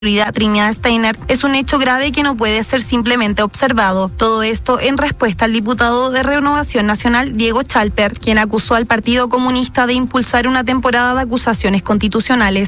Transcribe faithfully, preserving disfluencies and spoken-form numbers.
Trinidad Steiner es un hecho grave que no puede ser simplemente observado. Todo esto en respuesta al diputado de Renovación Nacional, Diego Chalper, quien acusó al Partido Comunista de impulsar una temporada de acusaciones constitucionales.